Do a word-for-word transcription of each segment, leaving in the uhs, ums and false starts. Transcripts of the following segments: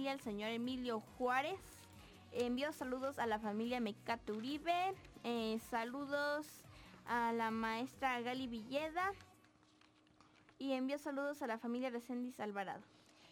familia el señor Emilio Juárez. Envío saludos a la familia Mecate Uribe. Eh, saludos a la maestra Gali Villeda. Y envío saludos a la familia Reséndiz Alvarado.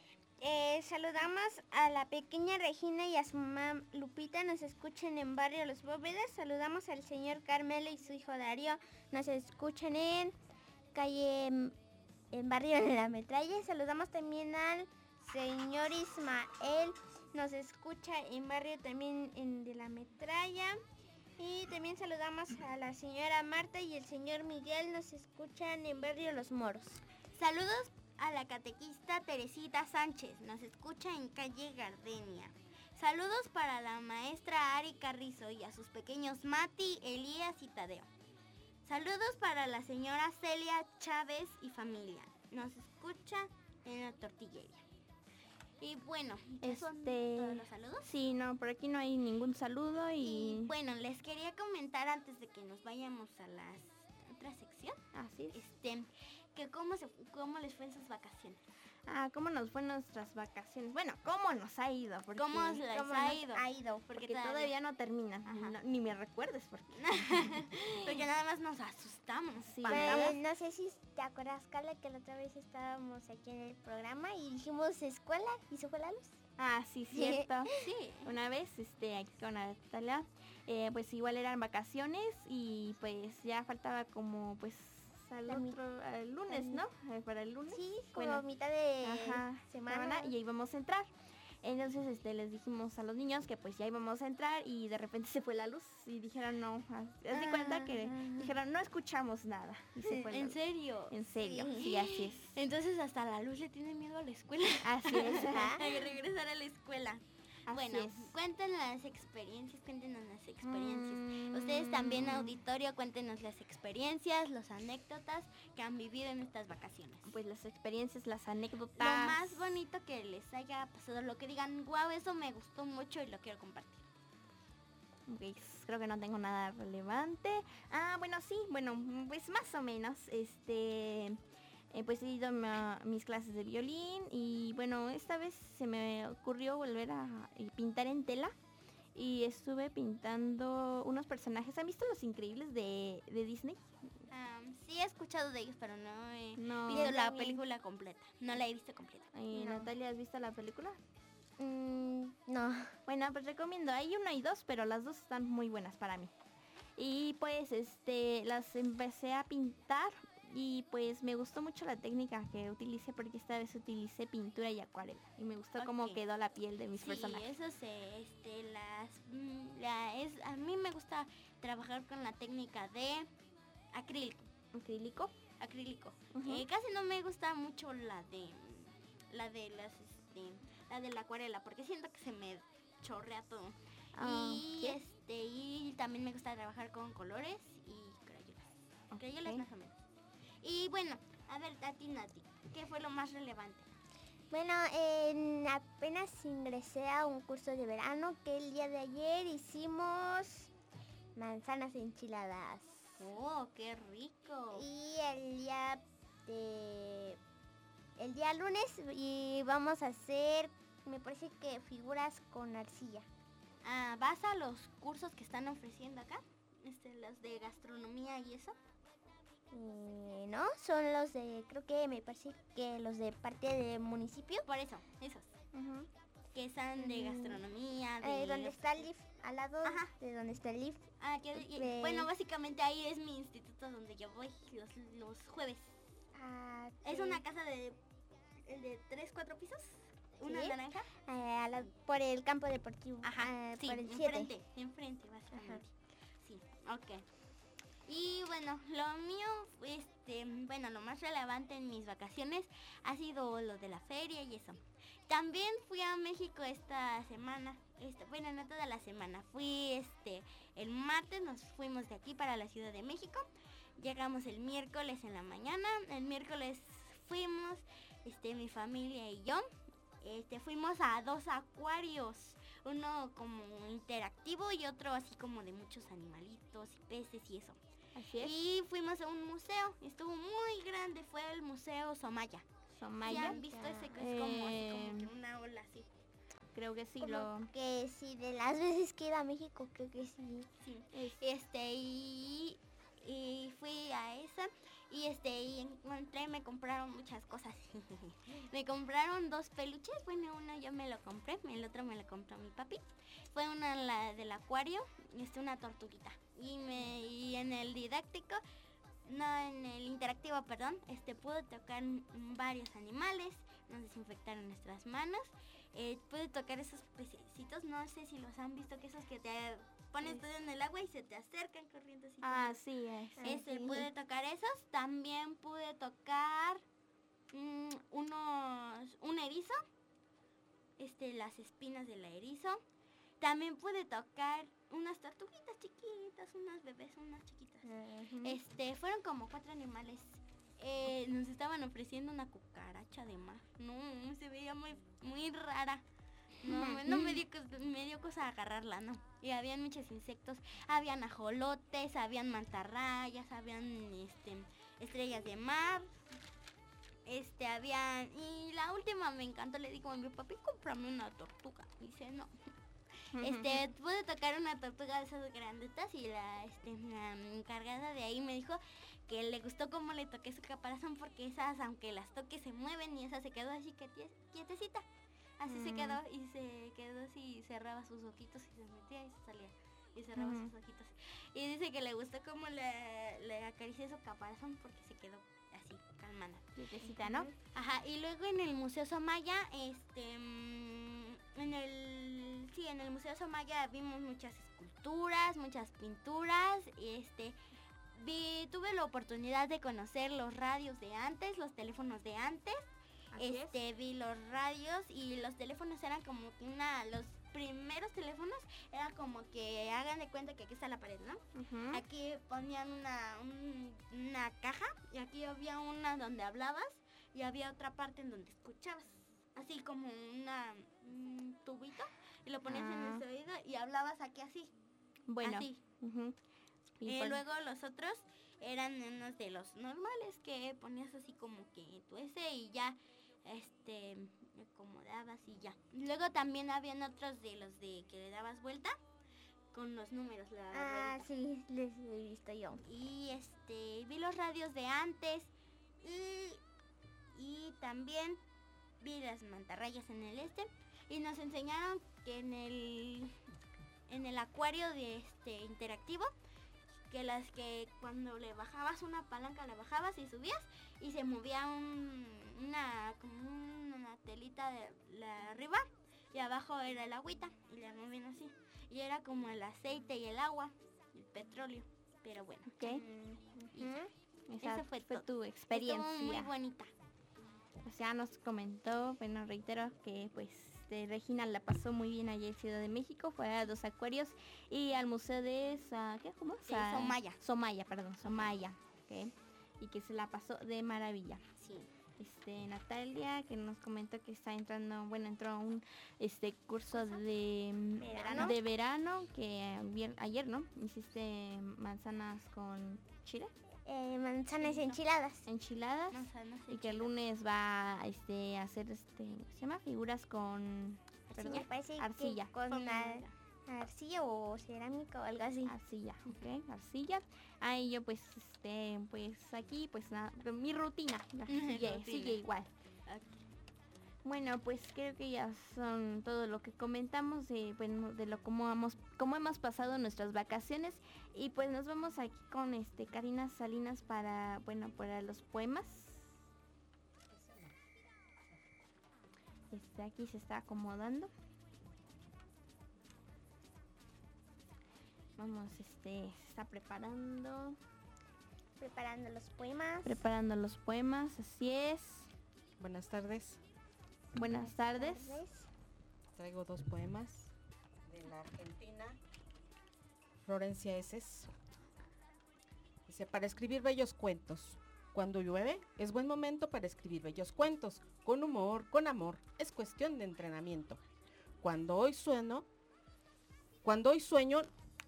Eh, saludamos a la pequeña Regina y a su mamá Lupita, nos escuchan en Barrio Los Bóvedas. Saludamos al señor Carmelo y su hijo Darío, nos escuchan en calle, en Barrio de la Metralla. Saludamos también al señor Ismael, nos escucha en Barrio también en de la Metralla. Y también saludamos a la señora Marta y el señor Miguel, nos escuchan en Barrio Los Moros. Saludos a la catequista Teresita Sánchez, nos escucha en calle Gardenia. Saludos para la maestra Ari Carrizo y a sus pequeños Mati, Elías y Tadeo. Saludos para la señora Celia Chávez y familia, nos escucha en la tortillería. Y bueno, este... ¿son todos los saludos? Sí, no, por aquí no hay ningún saludo y... y bueno, les quería comentar antes de que nos vayamos a la otra sección. Así es. Este, que cómo, se, cómo les fue en sus vacaciones. Ah, ¿cómo nos fue nuestras vacaciones? Bueno, ¿cómo nos ha ido? Porque, ¿Cómo les ¿cómo ha nos ido? ha ido? Porque, porque todavía... todavía no termina. No, ni me recuerdes porque... porque nada más nos asustamos. Sí, pues, no sé si te acuerdas, Carla, que la otra vez estábamos aquí en el programa y dijimos escuela y se fue la luz. Ah, sí, cierto. Sí. Una vez, este, aquí con Natalia, eh, pues igual eran vacaciones y pues ya faltaba como, pues, al la otro, al lunes, ¿no? Eh, para el lunes. Sí, como bueno, mitad de ajá, semana. semana. Y ahí íbamos a entrar. Entonces, este, les dijimos a los niños que pues ya íbamos a entrar y de repente se fue la luz y dijeron no, haz de cuenta que dijeron no escuchamos nada. Y se fue ¿En la serio? En serio, sí. sí, así es. Entonces hasta la luz le tiene miedo a la escuela. Así es. A regresar a la escuela. Así bueno, es. Cuéntenos las experiencias, cuéntenos las experiencias. Mm. Ustedes también, auditorio, cuéntenos las experiencias, las anécdotas que han vivido en estas vacaciones. Pues las experiencias, las anécdotas. Lo más bonito que les haya pasado, lo que digan, wow, eso me gustó mucho y lo quiero compartir. Pues creo que no tengo nada relevante. Ah, bueno, sí, bueno, pues más o menos, este... Eh, pues he ido a mis clases de violín y bueno, esta vez se me ocurrió volver a pintar en tela y estuve pintando unos personajes. ¿Han visto Los Increíbles de, de Disney? Um, sí he escuchado de ellos, pero no he no, visto la película completa. No la he visto completa. Eh, no. Natalia, ¿has visto la película? Mm, no. Bueno, pues recomiendo. Hay una y dos, pero las dos están muy buenas para mí. Y pues este las empecé a pintar. Y pues me gustó mucho la técnica que utilicé porque esta vez utilicé pintura y acuarela. Y me gustó okay. cómo quedó la piel de mis sí, personajes. Sí, eso sé, este, las, la, es, a mí me gusta trabajar con la técnica de acrílico. ¿Acrílico? Acrílico. Uh-huh. Eh, casi no me gusta mucho la de, la de las, este, la de la acuarela porque siento que se me chorrea todo. Uh, y ¿qué? este, y también me gusta trabajar con colores y crayolas. Okay. Crayolas más o menos. Y bueno, a ver, Tati Nati, ¿qué fue lo más relevante? Bueno, eh, apenas ingresé a un curso de verano que el día de ayer hicimos manzanas enchiladas. ¡Oh, qué rico! Y el día de... el día lunes y vamos a hacer, me parece que figuras con arcilla. Ah, ¿vas a los cursos que están ofreciendo acá? Este, los de gastronomía y eso. Eh, no, son los de, creo que me parece que los de parte del municipio. Por eso, esos. Uh-huh. Que son de gastronomía. De eh, donde está el lift, al lado Ajá. de donde está el lift. Ah, que, de... bueno, básicamente ahí es mi instituto donde yo voy los, los jueves. Ah, es sí. Una casa de, de tres, cuatro pisos. Una ¿Sí? naranja. Eh, a la, por el campo deportivo. Ajá, eh, sí, por el enfrente, enfrente, básicamente. Ajá. Sí, ok. Y bueno, lo mío, este, bueno, lo más relevante en mis vacaciones ha sido lo de la feria y eso. También fui a México esta semana, este, bueno, no toda la semana. Fui, este, el martes nos fuimos de aquí para la Ciudad de México. Llegamos el miércoles en la mañana. El miércoles fuimos, este, mi familia y yo. Este, fuimos a dos acuarios, uno como interactivo y otro así como de muchos animalitos y peces y eso. Así es. Y fuimos a un museo, estuvo muy grande, fue el Museo Somaya. ¿Somaya? ¿Sí han visto ya. Ese que es como, eh... así como que una ola así? creo que sí Como lo... que sí, de las veces que he ido a México, creo que sí. Sí. es- Este, y, y fui a esa y este, y encontré, me compraron muchas cosas. Me compraron dos peluches, bueno, uno yo me lo compré, el otro me lo compró mi papi. Fue una la del acuario, este, una tortuguita. Y me, y en el didáctico, no, en el interactivo, perdón, este, pude tocar mm, varios animales, nos desinfectaron nuestras manos. Eh, pude tocar esos pececitos, no sé si los han visto, que esos que te pones todo en el agua y se te acercan corriendo así. Ah, sí, es. Este, sí. pude tocar esos. También pude tocar mm, unos, un erizo, este, las espinas del erizo. También pude tocar unas tortuguitas chiquitas, unas bebés, unas chiquitas. Ujú. Este, fueron como cuatro animales. Eh, nos estaban ofreciendo una cucaracha de mar. No, se veía muy, muy rara. No, me- no me dio, cos- me dio cosa agarrarla, no. Y habían muchos insectos. Habían ajolotes, habían mantarrayas, habían este, estrellas de mar. Este, habían... Y la última me encantó, le digo a mi papi, cómprame una tortuga. Y dice, no. Este, pude tocar una tortuga de esas grandotas y la, este, la encargada de ahí me dijo que le gustó cómo le toqué su caparazón porque esas, aunque las toques, se mueven y esa se quedó así que tie- quietecita. Así se Mm. quedó y se quedó así, cerraba sus ojitos y se metía y se salía. Y cerraba Ujú. sus ojitos. Y dice que le gustó cómo le, le acaricié su caparazón porque se quedó así, calmada. Quietecita, ¿no? Ajá, y luego en el Museo Somaya, este, mm, en el, sí, en el Museo Somaya vimos muchas esculturas, muchas pinturas, y este, vi, tuve la oportunidad de conocer los radios de antes, los teléfonos de antes, Así es. este, vi los radios y los teléfonos eran como que una, los primeros teléfonos era como que hagan de cuenta que aquí está la pared, ¿no? Ujú. Aquí ponían una, un- una caja y aquí había una donde hablabas y había otra parte en donde escuchabas. Así como una, un tubito y lo ponías Ah. en el oído y hablabas aquí así. Bueno. Así. Ujú. Y Eh, pues- luego los otros eran unos de los normales que ponías así como que tu ese y ya este acomodabas y ya. Luego también habían otros de los de que le dabas vuelta con los números. La Ah, ruedita. sí, les he visto yo. Y este vi los radios de antes y, y también vi las mantarrayas en el este y nos enseñaron que en el en el acuario de este interactivo que las que cuando le bajabas una palanca la bajabas y subías y se movía un, una como una telita de la arriba y abajo era el agüita y la movían así y era como el aceite y el agua, el petróleo, pero bueno. Ok. Y ya. Esa Eso fue fue todo. tu Estuvo muy experiencia. bonita. Pues ya nos comentó, bueno, reitero que pues este, Regina la pasó muy bien allá en Ciudad de México, fue a dos acuarios y al museo de Sa- ¿qué? ¿Cómo? De Somaya. Somaya, perdón, Somaya, ¿ok? Y que se la pasó de maravilla. Sí. Este, Natalia, que nos comentó que está entrando, bueno, entró a un este curso de ¿Verano? de verano que ayer, ayer, ¿no? Hiciste manzanas con chile, Eh, manzanas enchiladas. enchiladas. No sé, no sé. Y que el lunes va este, a hacer, este, ¿cómo se llama? Figuras con perdón, Me parece que arcilla. con Con- ar- arcilla o cerámica o algo así. Arcilla, ¿ok? Arcilla. Ahí yo pues, este, pues aquí, pues nada, mi rutina ya sigue, Rutina. sigue igual. Ok. Bueno, pues creo que ya son todo lo que comentamos de, bueno, de lo cómo hemos, cómo hemos pasado nuestras vacaciones y pues nos vamos aquí con este Karina Salinas para, bueno, para los poemas. Este aquí se está acomodando. Vamos, este, se está preparando, Preparando los poemas. preparando los poemas, así es. Buenas tardes. Buenas tardes. Traigo dos poemas de la Argentina. Florencia Eses. Dice, para escribir bellos cuentos. Cuando llueve es buen momento para escribir bellos cuentos. Con humor, con amor. Es cuestión de entrenamiento. Cuando hoy sueno, cuando hoy sueño,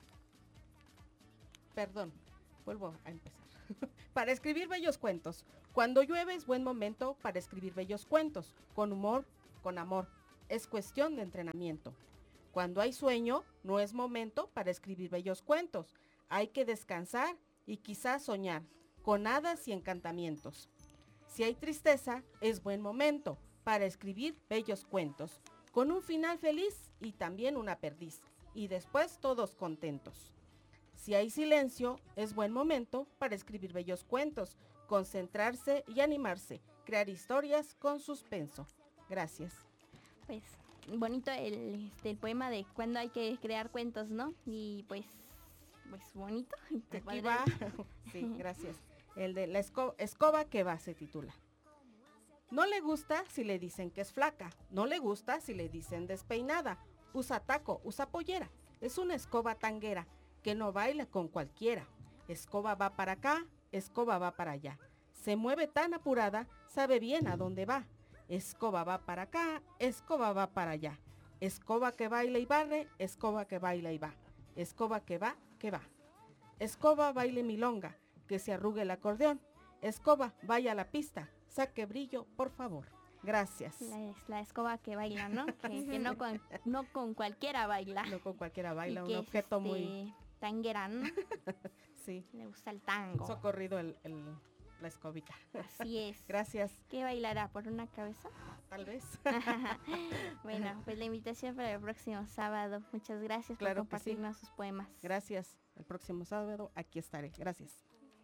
perdón, vuelvo a empezar. Para escribir bellos cuentos. Cuando llueve es buen momento para escribir bellos cuentos. Con humor, con amor. es cuestión de entrenamiento. Cuando hay sueño, no es momento para escribir bellos cuentos. Hay que descansar y quizás soñar con hadas y encantamientos. Si hay tristeza, es buen momento para escribir bellos cuentos, con un final feliz y también una perdiz, y después todos contentos. Si hay silencio, es buen momento para escribir bellos cuentos, concentrarse y animarse, crear historias con suspenso. Gracias. Pues bonito el, este, el poema de cuando hay que crear cuentos, ¿no? Y pues, pues bonito. Te Aquí podré- va. Sí, gracias. El de la esco- escoba que va se titula. No le gusta si le dicen que es flaca, no le gusta si le dicen despeinada, usa taco, usa pollera, es una escoba tanguera que no baila con cualquiera. Escoba va para acá, escoba va para allá, se mueve tan apurada, sabe bien a dónde va. Escoba va para acá, escoba va para allá, escoba que baila y barre, escoba que baila y va, escoba que va, que va. Escoba baile milonga, que se arrugue el acordeón. Escoba, vaya a la pista, saque brillo, por favor. Gracias. La, es la escoba que baila, ¿no? Que, que no, con, no con cualquiera baila. No con cualquiera baila, Y un que es, objeto este, muy... tanguera, ¿no? Sí, Le gusta el tango. socorrido el, el- la escobita. Así es. Gracias, ¿Qué bailará? ¿Por una cabeza? tal vez. Bueno, pues la invitación para el próximo sábado. Muchas gracias Claro por que sí. compartirnos sus poemas. Gracias. El próximo sábado aquí estaré. Gracias.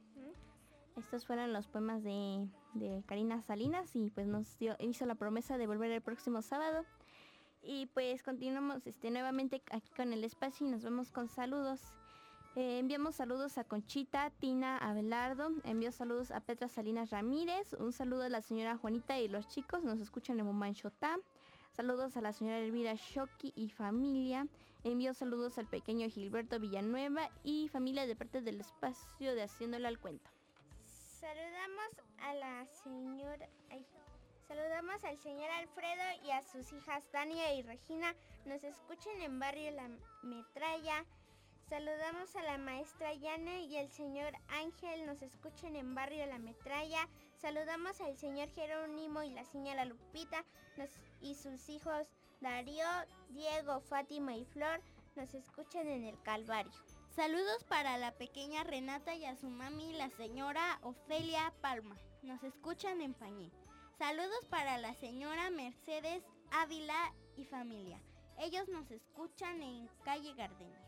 Estos fueron los poemas de, de Karina Salinas y pues nos dio, hizo la promesa de volver el próximo sábado. Y pues continuamos este, nuevamente aquí con el espacio y nos vemos con saludos. Eh, enviamos saludos a Conchita, Tina, Abelardo, envío saludos a Petra Salinas Ramírez, un saludo a la señora Juanita y los chicos, nos escuchan en Momanchotá. Saludos a la señora Elvira Shoki y familia. Envío saludos al pequeño Gilberto Villanueva y familia de parte del espacio de Haciéndole al Cuento. Saludamos a la señora... ay, saludamos al señor Alfredo y a sus hijas Tania y Regina. Nos escuchan en Barrio La Metralla. Saludamos a la maestra Yane y el señor Ángel. Nos escuchan en Barrio La Metralla. Saludamos al señor Jerónimo y la señora Lupita nos, y sus hijos Darío, Diego, Fátima y Flor. Nos escuchan en el Calvario. Saludos para la pequeña Renata y a su mami, la señora Ofelia Palma. Nos escuchan en Pañé. Saludos para la señora Mercedes Ávila y familia. Ellos nos escuchan en calle Gardenia.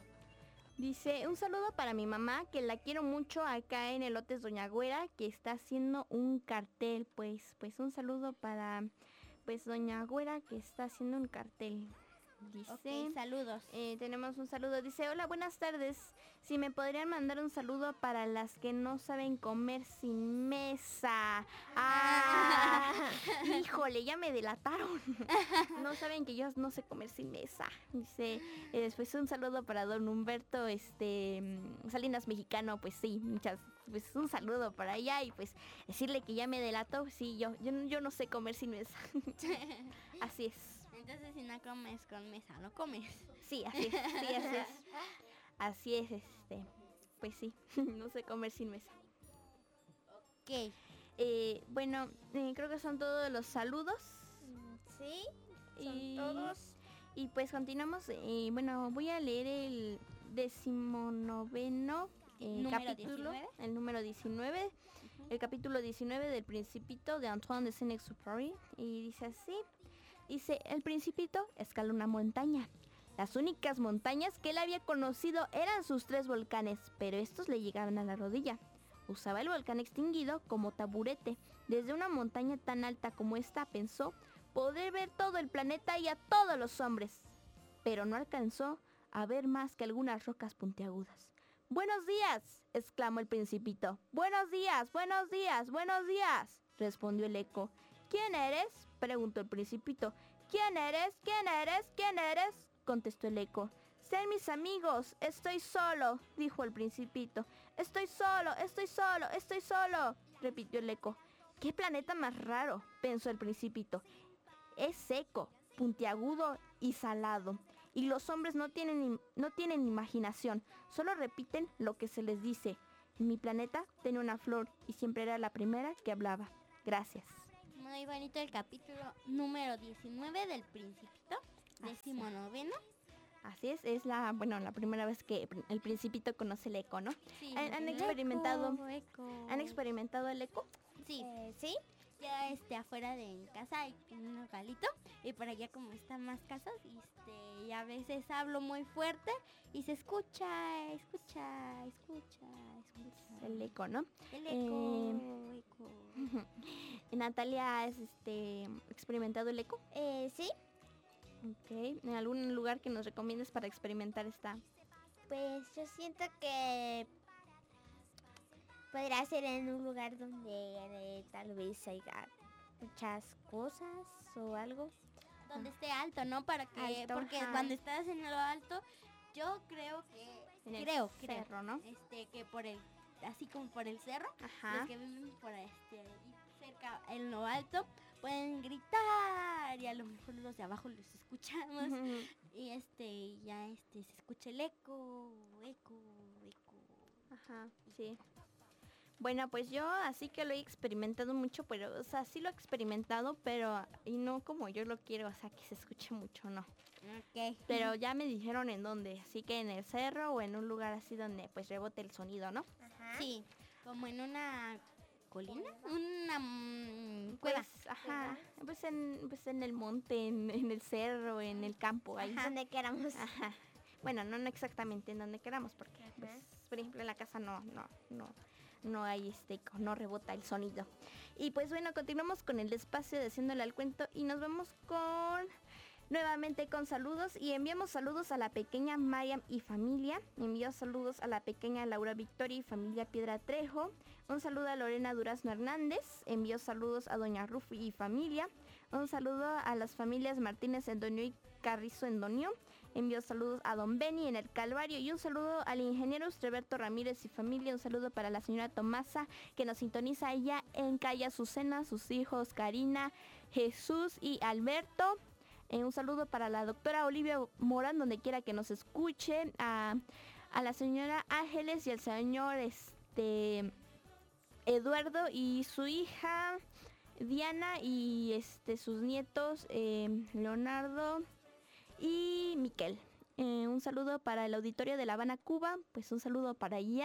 Dice, un saludo para mi mamá, que la quiero mucho acá en el Lotes Doña Güera, que está haciendo un cartel. Pues, pues un saludo para pues Doña Güera, que está haciendo un cartel. Dice, Ok, saludos. eh, tenemos un saludo. Dice, hola, buenas tardes. Si me podrían mandar un saludo para las que no saben comer sin mesa. Ah, híjole, ya me delataron. No saben que yo no sé comer sin mesa. Dice, eh, después un saludo para don Humberto, este, mm, Salinas Mexicano. Pues sí, muchas, pues un saludo para allá y pues decirle que ya me delató. Sí, yo, yo, yo no sé comer sin mesa. Así es. Entonces, si no comes con mesa, no comes. Sí, así es, sí, así es. Así es, este, pues sí, no sé comer sin mesa. Ok. Eh, bueno, eh, creo que son todos los saludos. ¿Sí? Son Y, todos. y pues continuamos. Eh, bueno, voy a leer el decimonoveno eh, Número capítulo, diecinueve. el número diecinueve, el capítulo diecinueve del Principito de Antoine de Saint-Exupéry. Y dice así. Dice, el Principito escaló una montaña. Las únicas montañas que él había conocido eran sus tres volcanes, pero estos le llegaban a la rodilla. Usaba el volcán extinguido como taburete. Desde una montaña tan alta como esta pensó poder ver todo el planeta y a todos los hombres. Pero no alcanzó a ver más que algunas rocas puntiagudas. ¡Buenos días!, exclamó el Principito. ¡Buenos días, buenos días, buenos días!, respondió el eco. ¿Quién eres?, preguntó el Principito. ¿Quién eres? ¿Quién eres? ¿Quién eres?, contestó el eco. Sean mis amigos, estoy solo, dijo el Principito. Estoy solo, estoy solo, estoy solo, repitió el eco. ¡Qué planeta más raro!, pensó el Principito. Es seco, puntiagudo y salado. Y los hombres no tienen, no tienen imaginación, solo repiten lo que se les dice. En mi planeta tenía una flor y siempre era la primera que hablaba. Gracias. Muy muy bonito el capítulo número diecinueve del Principito, décimo noveno. Así es, es la, bueno, la primera vez que el Principito conoce el eco, ¿no? Sí, ¿Han, han el experimentado, eco, eco. ¿Han experimentado el eco? Sí, Eh, ¿Sí? ya este afuera de mi casa hay un localito y por allá como están más casas, este, y a veces hablo muy fuerte y se escucha, escucha, escucha, escucha. El eco, ¿no? El eco, eco. Natalia, ¿has este, experimentado el eco? Eh, ¿Sí? Ok, ¿en algún lugar que nos recomiendes para experimentar esta? Pues yo siento que podría ser en un lugar donde eh, tal vez haya muchas cosas o algo. Donde esté alto, ¿no? Para que, Alto, porque ajá. cuando estás en lo alto, yo creo que, En el creo, creo, cerro, ¿no? este, que por el, así como por el cerro, Ajá. los que viven por este, ahí cerca, en lo alto, pueden gritar y a lo mejor los de abajo los escuchamos Ujú. y este, ya este, se escucha el eco, eco, eco. Ajá, sí. Bueno, pues yo así que lo he experimentado mucho, pero, o sea, sí lo he experimentado, pero, y no como yo lo quiero, o sea, que se escuche mucho, no. Ok. Pero ya me dijeron en dónde, así que en el cerro o en un lugar así donde pues rebote el sonido, ¿no? Ajá. Sí, como en una colina, una mm, cueva. Pues, ajá, pues en, pues en el monte, en, en el cerro, en el campo, ahí. Donde queramos. Ajá. Bueno, no, no exactamente en donde queramos, porque, Ajá. pues, por ejemplo, en la casa no, no, no, no hay este, eco, no rebota el sonido. Y pues bueno, continuamos con el espacio de Haciéndole al Cuento y nos vamos con, nuevamente con saludos y enviamos saludos a la pequeña Mariam y familia. Envío saludos a la pequeña Laura Victoria y familia Piedra Trejo. Un saludo a Lorena Durazno Hernández. Envío saludos a doña Rufi y familia. Un saludo a las familias Martínez Endonio y Carrizo Endonio. Envío saludos a don Benny en el Calvario y un saludo al ingeniero Estreberto Ramírez y familia. Un saludo para la señora Tomasa que nos sintoniza allá en calle Azucena, sus hijos Karina, Jesús y Alberto. Eh, un saludo para la doctora Olivia Morán, donde quiera que nos escuche. A, a la señora Ángeles y al señor este Eduardo y su hija Diana y este sus nietos eh, Leonardo y Miquel. Eh, un saludo para el auditorio de La Habana, Cuba. Pues un saludo para allá.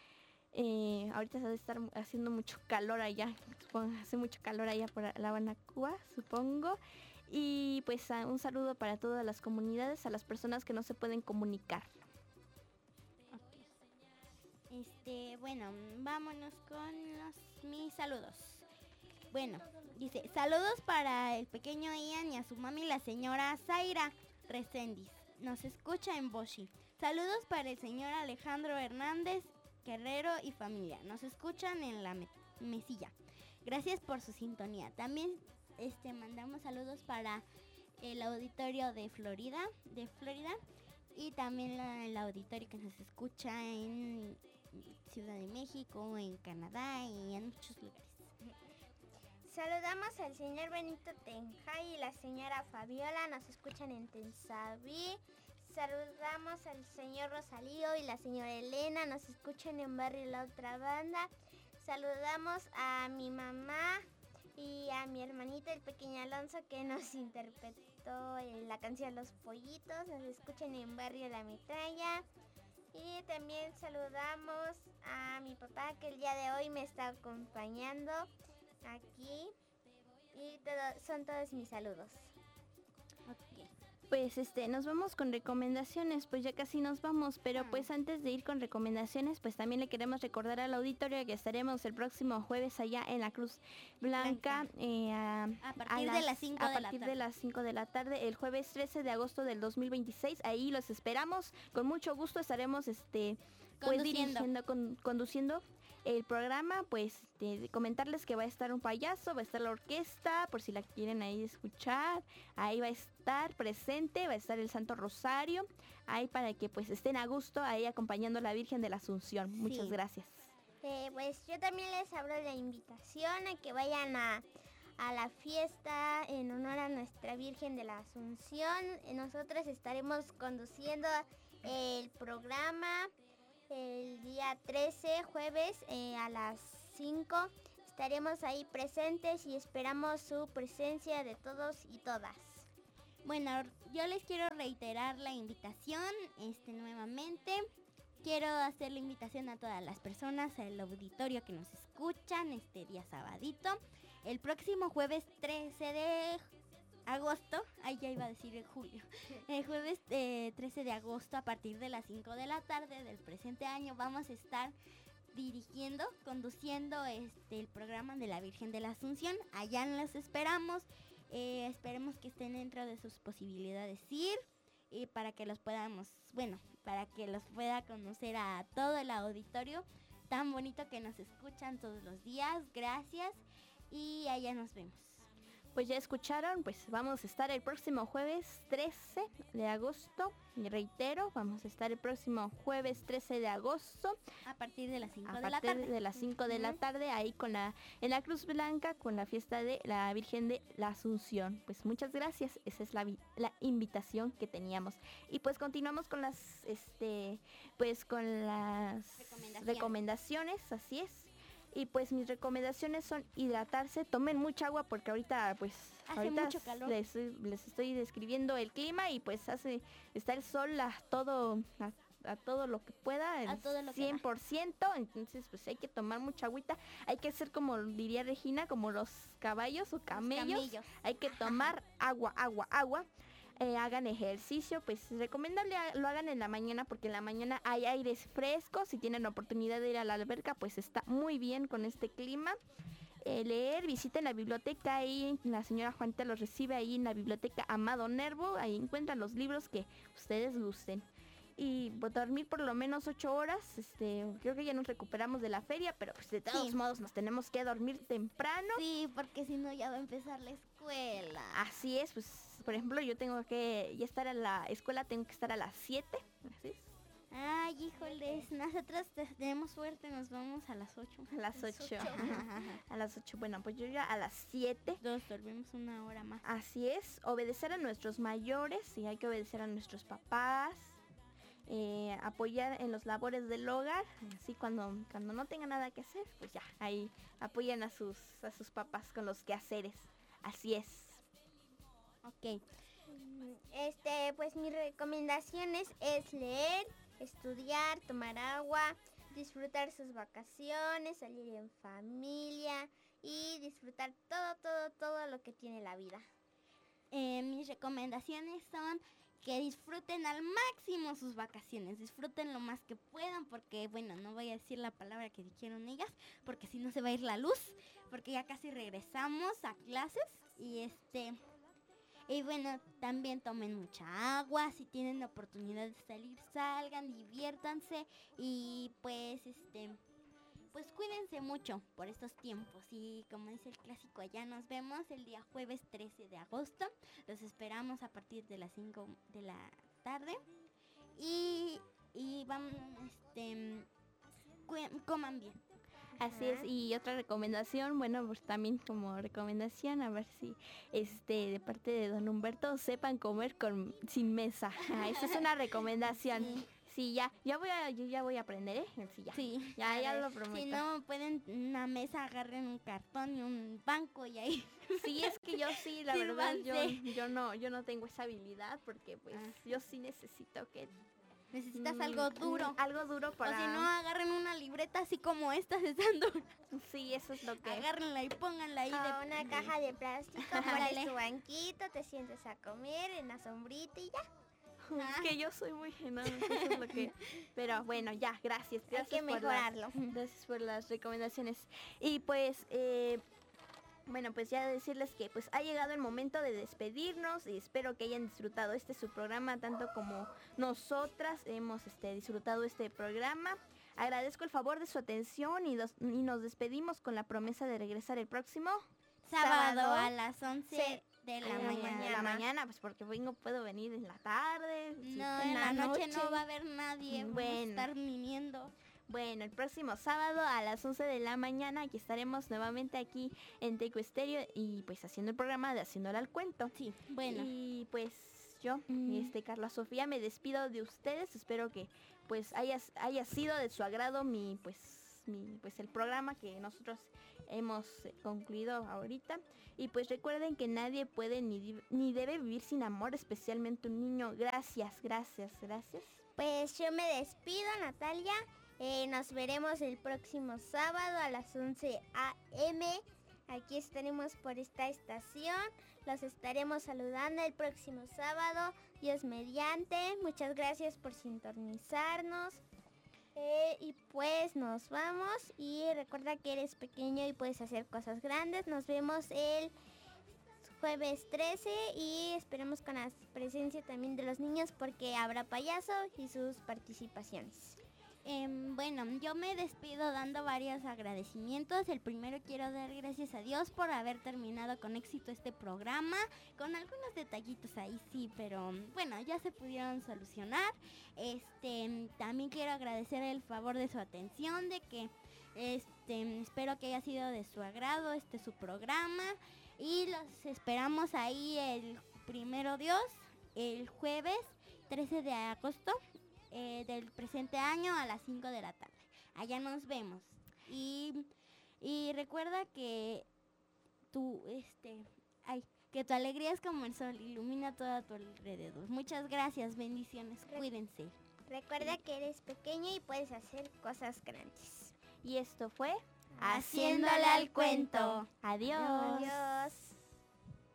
Eh, ahorita se debe estar haciendo mucho calor allá. Supongo, hace mucho calor allá por La Habana, Cuba, supongo. Y pues a, un saludo para todas las comunidades, a las personas que no se pueden comunicar. Este, bueno, vámonos con los, mis saludos. Bueno, dice, saludos para el pequeño Ian y a su mami, la señora Zaira Reséndiz. Nos escucha en Boshi. Saludos para el señor Alejandro Hernández Guerrero y familia. Nos escuchan en la me- mesilla. Gracias por su sintonía. También este mandamos saludos para el auditorio de Florida, de Florida y también la, el auditorio que nos escucha en Ciudad de México, en Canadá y en muchos lugares. Saludamos al señor Benito Tenjay y la señora Fabiola, nos escuchan en Tensaví. Saludamos al señor Rosalío y la señora Elena, nos escuchan en Barrio La Otra Banda. Saludamos a mi mamá y a mi hermanito, el pequeño Alonso, que nos interpretó en la canción Los Pollitos. Nos escuchan en Barrio La Metralla. Y también saludamos a mi papá, que el día de hoy me está acompañando aquí. Y todo, son todos mis saludos. Okay. Pues este, nos vamos con recomendaciones, pues ya casi nos vamos, pero pues antes de ir con recomendaciones, pues también le queremos recordar al auditorio que estaremos el próximo jueves allá en la Cruz Blanca, Blanca. eh, a, A partir de las cinco a de la partir tarde. de las cinco de la tarde, el jueves trece de agosto del dos mil veintiséis, ahí los esperamos, con mucho gusto estaremos este pues Conduciendo. dirigiendo, con- conduciendo el programa, pues de, comentarles que va a estar un payaso, va a estar la orquesta, por si la quieren ahí escuchar, ahí va a estar presente, va a estar el Santo Rosario, ahí para que pues estén a gusto ahí acompañando a la Virgen de la Asunción. Muchas Sí. gracias. Eh, pues yo también les abro la invitación a que vayan a, a la fiesta en honor a nuestra Virgen de la Asunción. Eh, Nosotros estaremos conduciendo el programa el día trece, jueves, eh, a las cinco. Estaremos ahí presentes y esperamos su presencia de todos y todas. Bueno, yo les quiero reiterar la invitación este nuevamente. Quiero hacer la invitación a todas las personas, al auditorio que nos escuchan este día sabadito. El próximo jueves trece de agosto, ay ya iba a decir el julio, el jueves eh, trece de agosto a partir de las cinco de la tarde del presente año vamos a estar dirigiendo, conduciendo este el programa de la Virgen de la Asunción. Allá los esperamos, eh, esperemos que estén dentro de sus posibilidades ir y para que los podamos, bueno, para que los pueda conocer a todo el auditorio tan bonito que nos escuchan todos los días. Gracias y allá nos vemos. Pues ya escucharon, pues vamos a estar el próximo jueves trece de agosto. Y reitero, vamos a estar el próximo jueves trece de agosto. A partir de las cinco A de la partir tarde. de las cinco de la tarde, ahí con la, en la Cruz Blanca, con la fiesta de la Virgen de la Asunción. Pues muchas gracias, esa es la, vi- la invitación que teníamos. Y pues continuamos con las, este, pues con las Recomendaciones. recomendaciones, así es. Y pues mis recomendaciones son hidratarse, tomen mucha agua porque ahorita pues Hace ahorita mucho calor. Les, les estoy describiendo el clima y pues hace está el sol a todo a, a todo lo que pueda, el todo lo que da. cien por ciento, entonces pues hay que tomar mucha agüita, hay que ser como diría Regina, como los caballos o camellos, camellos. hay que tomar agua, agua, agua. Eh, hagan ejercicio, pues recomendable ha- lo hagan en la mañana porque en la mañana hay aires frescos, si tienen oportunidad de ir a la alberca pues está muy bien con este clima. Eh, leer, visiten la biblioteca, ahí la señora Juanita los recibe ahí en la biblioteca Amado Nervo, ahí encuentran los libros que ustedes gusten. Y pues, dormir por lo menos ocho horas, este, creo que ya nos recuperamos de la feria, pero pues de todos Sí. modos nos tenemos que dormir temprano. Sí, porque si no ya va a empezar la escuela. Así es, pues por ejemplo yo tengo que ya estar a la escuela, tengo que estar a las siete, así es, Ay, híjoles, nosotros te- tenemos suerte, nos vamos a las ocho. a las ocho. A las ocho, bueno, pues yo ya a las siete. Nos dormimos una hora más. Así es, obedecer a nuestros mayores, y hay que obedecer a nuestros papás, eh, apoyar en los labores del hogar, así cuando, cuando no tengan nada que hacer, pues ya, ahí apoyan a sus, a sus papás con los quehaceres, así es. Ok. Este, pues mis recomendaciones es leer, estudiar, tomar agua, disfrutar sus vacaciones, salir en familia y disfrutar todo, todo, todo lo que tiene la vida. Eh, mis recomendaciones son que disfruten al máximo sus vacaciones, disfruten lo más que puedan porque, bueno, no voy a decir la palabra que dijeron ellas porque si no se va a ir la luz, porque ya casi regresamos a clases y este... Y bueno, también tomen mucha agua, si tienen la oportunidad de salir, salgan, diviértanse y pues este pues cuídense mucho por estos tiempos y como dice el clásico, allá nos vemos el día jueves trece de agosto, los esperamos a partir de las cinco de la tarde y, y vamos, este, cu- coman bien. Así es, y otra recomendación, bueno, pues también como recomendación, a ver si este de parte de don Humberto sepan comer con sin mesa. Ah, esa es una recomendación. Sí. Sí, ya, ya voy a, yo ya voy a aprender, ¿eh? Sí, ya. Sí, Ya, a ya ver, lo prometo. Si no pueden una mesa, agarren un cartón y un banco y ahí. Sí, es que yo sí, la verdad, yo, Sírvanse. yo no, yo no tengo esa habilidad porque pues Ah. yo sí necesito que Necesitas mm, algo duro. mm, algo duro para. O si no, agarren una libreta así como esta estando. Sí, eso es lo que. Agárrenla y pónganla ahí. A de, una de- caja de plástico, Ándale. pones tu banquito, te sientes a comer en la sombrita y ya. Es que yo soy muy enana, eso es lo que. Pero bueno, ya, gracias. Hay gracias que por las- mejorarlo. Gracias por las recomendaciones. Y pues, eh, bueno, pues ya decirles que pues ha llegado el momento de despedirnos y espero que hayan disfrutado este su programa tanto como nosotras hemos este, disfrutado este programa. Agradezco el favor de su atención y, dos- y nos despedimos con la promesa de regresar el próximo sábado, sábado, a las once se- de la de la mañana. de la mañana, pues porque vengo, puedo venir en la tarde. sí, No, en en la noche, noche. no va a haber nadie. Vamos a Bueno. estar viniendo. Bueno, el próximo sábado a las once de la mañana aquí estaremos nuevamente aquí en Teco Estéreo y pues haciendo el programa de Haciéndole al Cuento. Sí, bueno. Y pues yo, Mm. este Carla Sofía, me despido de ustedes. Espero que pues haya, haya sido de su agrado mi pues mi, pues el programa que nosotros hemos eh, concluido ahorita. Y pues recuerden que nadie puede ni, ni debe vivir sin amor, especialmente un niño. Gracias, gracias, gracias. Pues yo me despido, Natalia. Eh, nos veremos el próximo sábado a las once a eme. Aquí estaremos por esta estación. Los estaremos saludando el próximo sábado. Dios mediante. Muchas gracias por sintonizarnos. Eh, y pues nos vamos. Y recuerda que eres pequeño y puedes hacer cosas grandes. Nos vemos el jueves trece y esperemos con la presencia también de los niños porque habrá payaso y sus participaciones. Eh, bueno, yo me despido dando varios agradecimientos. El primero, quiero dar gracias a Dios por haber terminado con éxito este programa, con algunos detallitos ahí sí, pero bueno, ya se pudieron solucionar. Este, también quiero agradecer el favor de su atención, de que este, espero que haya sido de su agrado este su programa y los esperamos ahí el primero Dios, el jueves trece de agosto. Eh, del presente año a las cinco de la tarde. Allá nos vemos. Y, y recuerda que tu, este, ay, que tu alegría es como el sol, ilumina todo a tu alrededor. Muchas gracias, bendiciones, cuídense. Recuerda que eres pequeño y puedes hacer cosas grandes. Y esto fue Haciéndole al cuento. Adiós. Adiós.